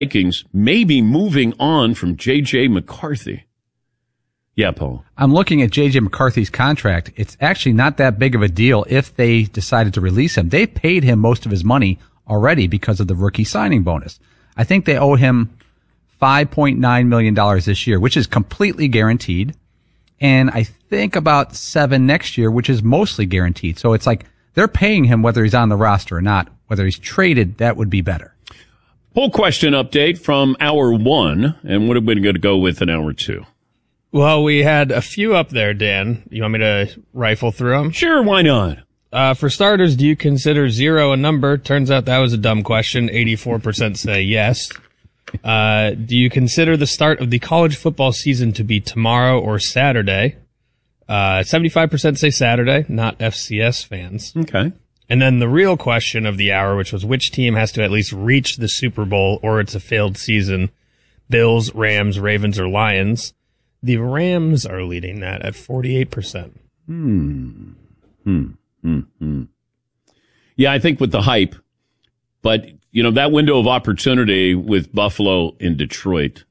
Vikings may be moving on from J.J. McCarthy. Yeah, Paul. I'm looking at J.J. McCarthy's contract. It's actually not that big of a deal if they decided to release him. They've paid him most of his money already because of the rookie signing bonus. I think they owe him $5.9 million this year, which is completely guaranteed. And I think about $7 million next year, which is mostly guaranteed. So it's like they're paying him whether he's on the roster or not. Whether he's traded, that would be better. Poll question update from hour 1. And what are we going to go with in hour 2? Well, we had a few up there, Dan. You want me to rifle through them? Sure, why not? For starters, do you consider 0 a number? Turns out that was a dumb question. 84% say yes. Do you consider the start of the college football season to be tomorrow or Saturday? 75% say Saturday, not FCS fans. Okay. And then the real question of the hour, which was which team has to at least reach the Super Bowl or it's a failed season? Bills, Rams, Ravens, or Lions? The Rams are leading that at 48%. Yeah, I think with the hype, but, you know, that window of opportunity with Buffalo and Detroit.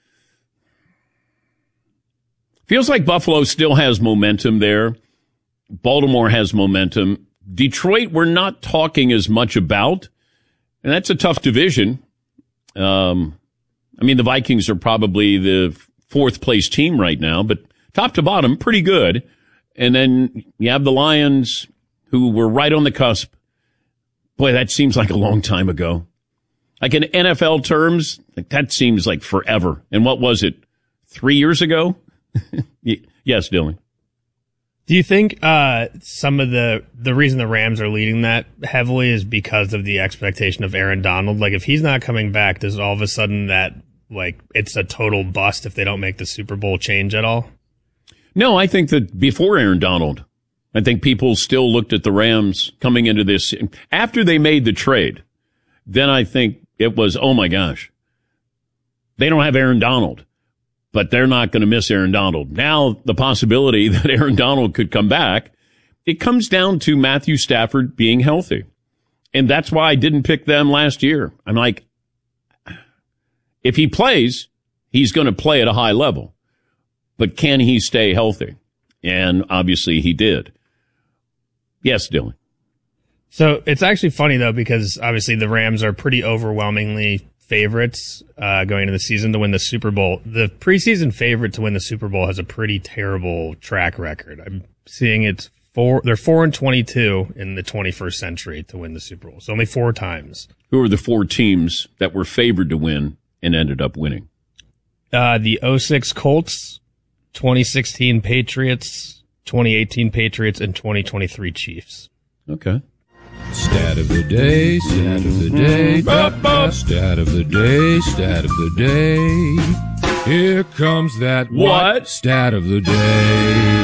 Feels like Buffalo still has momentum there. Baltimore has momentum. Detroit, we're not talking as much about, and that's a tough division. I mean, the Vikings are probably the 4th place team right now, but top to bottom, pretty good. And then you have the Lions, who were right on the cusp. Boy, that seems like a long time ago. Like in NFL terms, like that seems like forever. And what was it, 3 years ago? Yes, Dylan. Do you think some of the reason the Rams are leading that heavily is because of the expectation of Aaron Donald? Like, if he's not coming back, does all of a sudden that, like, it's a total bust if they don't make the Super Bowl change at all? No, I think that before Aaron Donald, I think people still looked at the Rams coming into this. After they made the trade, then I think it was, oh my gosh, they don't have Aaron Donald, but they're not going to miss Aaron Donald. Now, the possibility that Aaron Donald could come back, it comes down to Matthew Stafford being healthy. And that's why I didn't pick them last year. I'm like, if he plays, he's going to play at a high level. But can he stay healthy? And obviously he did. Yes, Dylan. So it's actually funny, though, because obviously the Rams are pretty overwhelmingly favorites going into the season to win the Super Bowl. The preseason favorite to win the Super Bowl has a pretty terrible track record. I'm seeing they're 4-22 in the 21st century to win the Super Bowl. So only 4 times. Who are the 4 teams that were favored to win and ended up winning? The 06 Colts, 2016 Patriots, 2018 Patriots, and 2023 Chiefs. Okay. Stat of the day, stat of the day, stat of the day, stat of the day. Here comes that what? Stat of the day.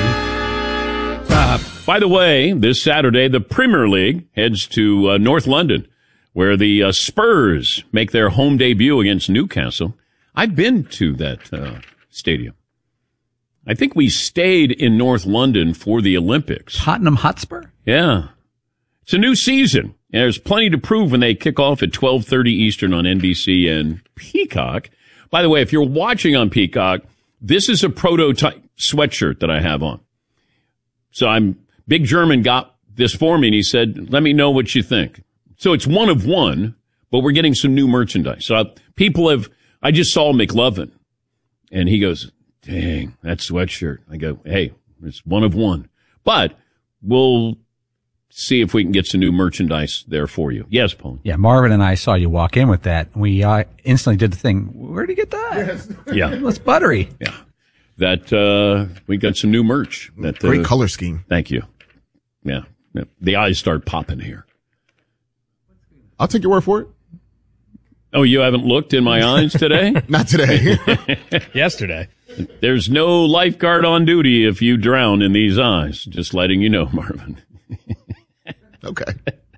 By the way, this Saturday, the Premier League heads to North London, where the Spurs make their home debut against Newcastle. I've been to that stadium. I think we stayed in North London for the Olympics. Tottenham Hotspur? Yeah. It's a new season. And there's plenty to prove when they kick off at 12:30 Eastern on NBC and Peacock. By the way, if you're watching on Peacock, this is a prototype sweatshirt that I have on. So Big German got this for me, and he said, let me know what you think. So it's one of one, but we're getting some new merchandise. So I just saw McLovin, and he goes, dang, that sweatshirt. I go, hey, it's one of one. But we'll see if we can get some new merchandise there for you. Yes, Paul. Yeah, Marvin and I saw you walk in with that. We instantly did the thing. Where'd you get that? Yes. Yeah. It's buttery. Yeah. That, we got some new merch. Great color scheme. Thank you. Yeah. The eyes start popping here. I'll take your word for it. Oh, you haven't looked in my eyes today? Not today. Yesterday. There's no lifeguard on duty if you drown in these eyes. Just letting you know, Marvin. Okay.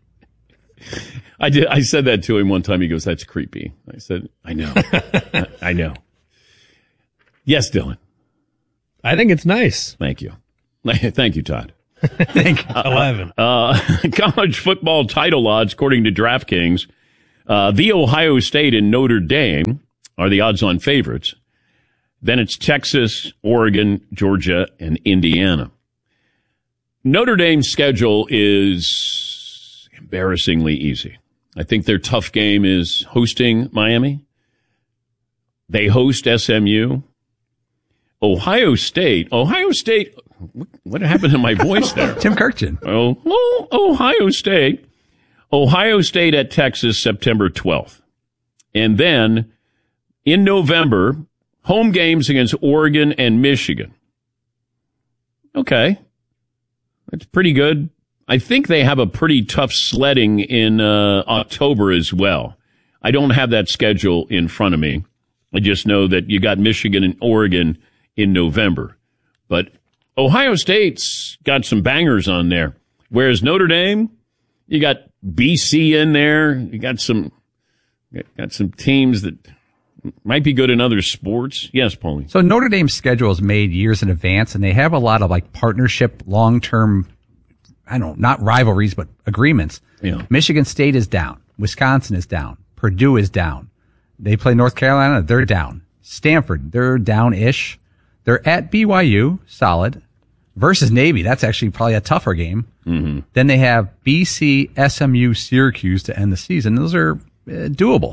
I said that to him one time. He goes, that's creepy. I said, I know. I know. Yes, Dylan. I think it's nice. Thank you. Thank you, Todd. Thank you. 11. College football title odds, according to DraftKings. The Ohio State and Notre Dame are the odds-on favorites. Then it's Texas, Oregon, Georgia, and Indiana. Notre Dame's schedule is embarrassingly easy. I think their tough game is hosting Miami. They host SMU. Ohio State, what happened to my voice there? Tim Kirkjian. Ohio State at Texas, September 12th. And then in November, home games against Oregon and Michigan. Okay. That's pretty good. I think they have a pretty tough sledding in October as well. I don't have that schedule in front of me. I just know that you got Michigan and Oregon in November. But Ohio State's got some bangers on there. Whereas Notre Dame, you got BC in there. You got some teams that might be good in other sports. Yes, Paulie. So Notre Dame's schedule is made years in advance, and they have a lot of like partnership, long-term, not rivalries, but agreements. Yeah. Michigan State is down. Wisconsin is down. Purdue is down. They play North Carolina. They're down. Stanford, they're down-ish. They're at BYU, solid. Versus Navy, that's actually probably a tougher game. Mm-hmm. Then they have BC, SMU, Syracuse to end the season. Those are doable.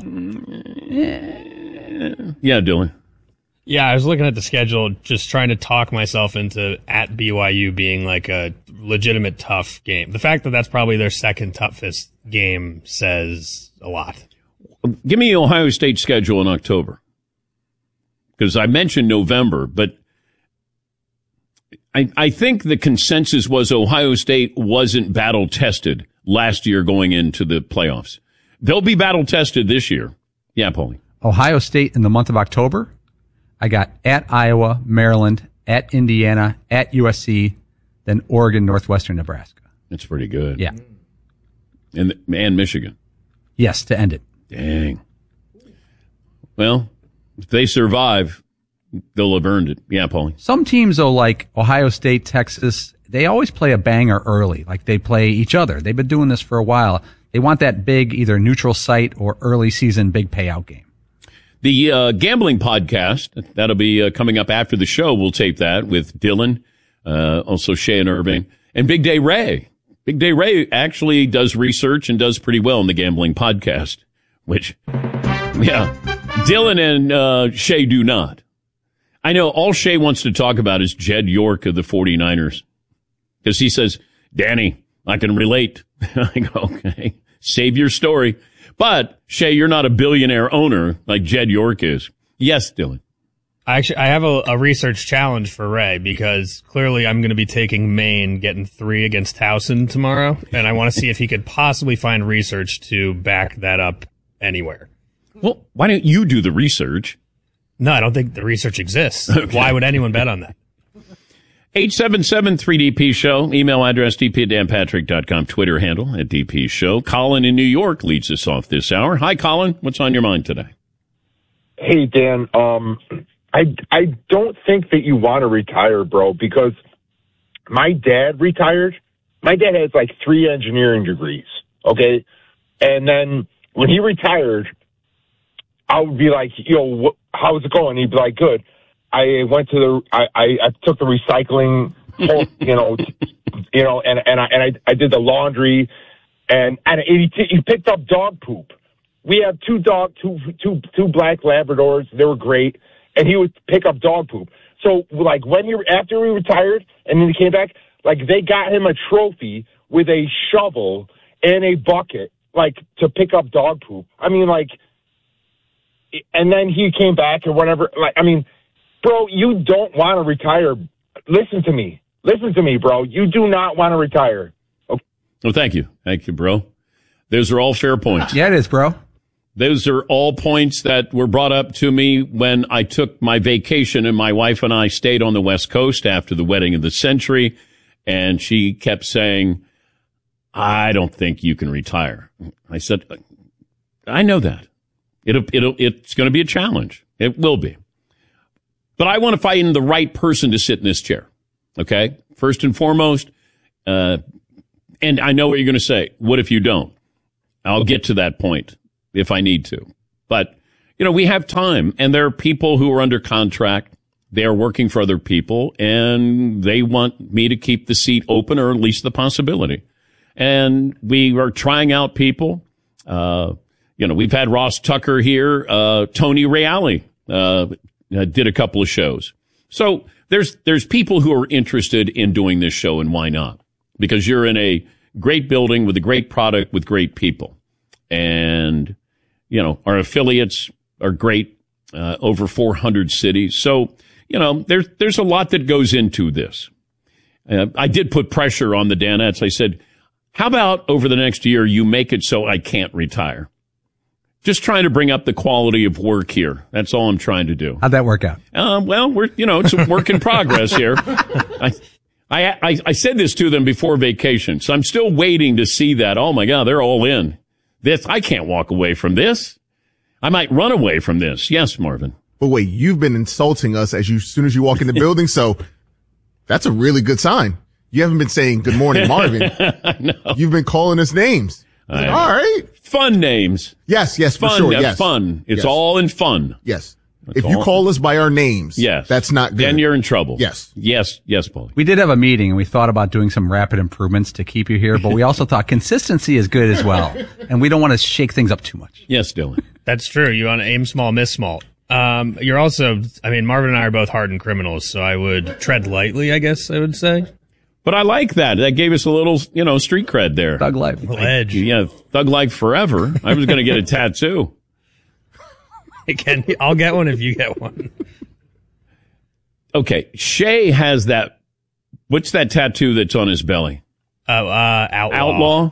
Yeah, Dylan. Yeah, I was looking at the schedule, just trying to talk myself into at BYU being like a legitimate tough game. The fact that that's probably their second toughest game says a lot. Give me Ohio State's schedule in October. Because I mentioned November, but I think the consensus was Ohio State wasn't battle-tested last year going into the playoffs. They'll be battle-tested this year. Yeah, Paulie. Ohio State in the month of October, I got at Iowa, Maryland, at Indiana, at USC, then Oregon, Northwestern, Nebraska. That's pretty good. Yeah. And Michigan. Yes, to end it. Dang. Well, if they survive, they'll have earned it. Yeah, Paulie. Some teams, though, like Ohio State, Texas, they always play a banger early. Like they play each other. They've been doing this for a while. They want that big, either neutral site or early season big payout game. The gambling podcast, that'll be coming up after the show. We'll tape that with Dylan, also Shay and Irving, and Big Day Ray. Big Day Ray actually does research and does pretty well in the gambling podcast, which, yeah, Dylan and Shay do not. I know all Shay wants to talk about is Jed York of the 49ers. Because he says, Danny, I can relate. I go, okay, save your story. But, Shay, you're not a billionaire owner like Jed York is. Yes, Dylan. I have a research challenge for Ray because clearly I'm going to be taking Maine, getting 3 against Towson tomorrow. And I want to see if he could possibly find research to back that up anywhere. Well, why don't you do the research? No, I don't think the research exists. Okay. Why would anyone bet on that? 877-3DP Show. Email address dp@danpatrick.com. Twitter handle at DP Show. Colin in New York leads us off this hour. Hi, Colin. What's on your mind today? Hey, Dan. I don't think that you want to retire, bro, because my dad retired. My dad has like 3 engineering degrees, okay? And then when he retired, I would be like, yo, how's it going? He'd be like, good. I went to I took the recycling, and I did the laundry, and he picked up dog poop. We have two two black Labradors. They were great, and he would pick up dog poop. So like after he retired, and then he came back, like they got him a trophy with a shovel and a bucket, like to pick up dog poop. I mean, like. And then he came back or whatever. Like, I mean, bro, you don't want to retire. Listen to me, bro. You do not want to retire. Okay. Well, thank you. Thank you, bro. Those are all fair points. Yeah, it is, bro. Those are all points that were brought up to me when I took my vacation, and my wife and I stayed on the West Coast after the wedding of the century. And she kept saying, I don't think you can retire. I said, I know that. It's going to be a challenge. It will be. But I want to find the right person to sit in this chair. Okay? First and foremost, and I know what you're going to say. What if you don't? I'll get to that point. if I need to. But, we have time, and there are people who are under contract. They are working for other people, and they want me to keep the seat open, or at least the possibility. And we are trying out people. We've had Ross Tucker here. Tony Reale did a couple of shows. So there's people who are interested in doing this show, and why not? Because you're in a great building with a great product with great people. And, our affiliates are great, over 400 cities. So, there's a lot that goes into this. I did put pressure on the Danettes. I said, how about over the next year you make it so I can't retire? Just trying to bring up the quality of work here. That's all I'm trying to do. How'd that work out? It's a work in progress here. I said this to them before vacation, so I'm still waiting to see that. Oh my God, they're all in. I can't walk away from this. I might run away from this. Yes, Marvin. But wait, you've been insulting us as soon as you walk in the building, so that's a really good sign. You haven't been saying good morning, Marvin. No. You've been calling us names. All right. Fun names. Yes, for fun, sure. Yes. Fun. It's yes. all in fun. Yes. If you call us by our names, yes, that's not good. Then you're in trouble. Yes. Yes, Paulie. We did have a meeting, and we thought about doing some rapid improvements to keep you here, but we also thought consistency is good as well, and we don't want to shake things up too much. Yes, Dylan. That's true. You want to aim small, miss small. You're also, Marvin and I are both hardened criminals, so I would tread lightly, I guess I would say. But I like that. That gave us a little, street cred there. Thug life. Edge. Yeah, thug life forever. I was going to get a tattoo. I'll get one if you get one. Okay, Shay has that. What's that tattoo that's on his belly? Oh, outlaw.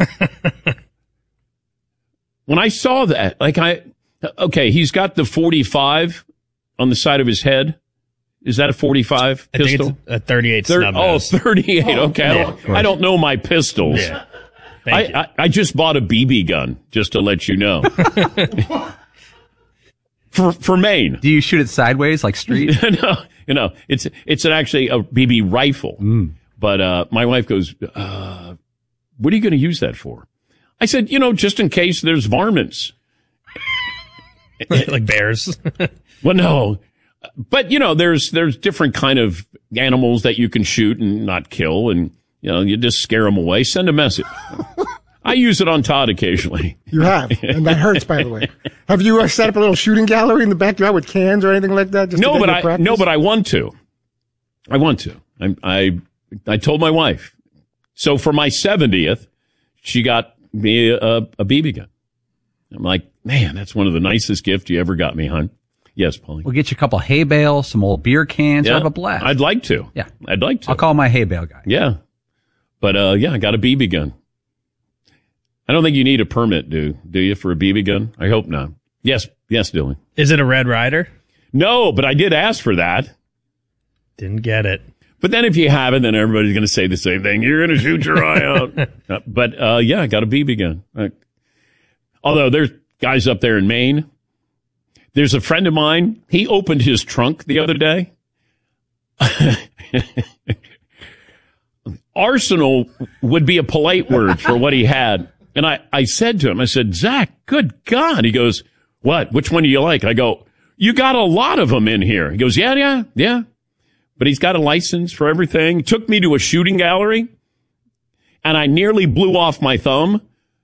When I saw that, he's got the 45 on the side of his head. Is that a 45 pistol? I think it's a 38 snub nose. 38. Okay. I don't know my pistols. Yeah. I just bought a BB gun, just to let you know. For Maine. Do you shoot it sideways like Street? No, it's actually a BB rifle. But my wife goes, what are you going to use that for? I said, just in case there's varmints. Like bears. Well, no. But, there's different kind of animals that you can shoot and not kill, and, you just scare them away. Send a message. I use it on Todd occasionally. You have, and that hurts, by the way. Have you set up a little shooting gallery in the backyard with cans or anything like that? No, but I want to. I told my wife. So for my 70th, she got me a BB gun. I'm like, man, that's one of the nicest gifts you ever got me, hon. Yes, Paulie. We'll get you a couple hay bales, some old beer cans. Yeah, We'll have a blast. I'd like to. Yeah. I'd like to. I'll call my hay bale guy. Yeah. But, I got a BB gun. I don't think you need a permit, do you, for a BB gun? I hope not. Yes, Dylan. Is it a Red Ryder? No, but I did ask for that. Didn't get it. But then if you have it, then everybody's going to say the same thing. You're going to shoot your eye out. But I got a BB gun. Although there's guys up there in Maine. There's a friend of mine. He opened his trunk the other day. Arsenal would be a polite word for what he had. And I said to him, Zach, good God. He goes, what? Which one do you like? I go, you got a lot of them in here. He goes, yeah. But he's got a license for everything. Took me to a shooting gallery, and I nearly blew off my thumb.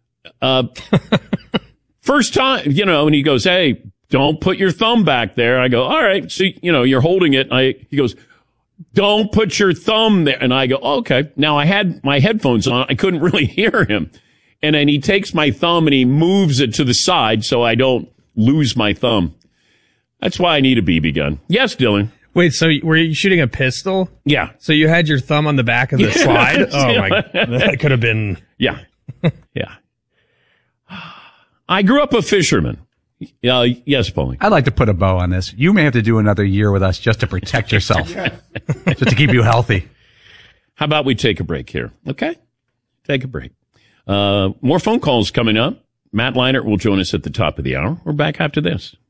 First time, and he goes, hey, don't put your thumb back there. I go, all right. So, you're holding it. He goes, don't put your thumb there. And I go, oh, okay. Now I had my headphones on. I couldn't really hear him. And then he takes my thumb and he moves it to the side so I don't lose my thumb. That's why I need a BB gun. Yes, Dylan. Wait, so were you shooting a pistol? Yeah. So you had your thumb on the back of the slide? Oh, my God. That could have been. Yeah. Yeah. I grew up a fisherman. Yes, Paulie. I'd like to put a bow on this. You may have to do another year with us just to protect yourself, just to keep you healthy. How about we take a break here? Okay. Take a break. More phone calls coming up. Matt Leinart will join us at the top of the hour. We're back after this.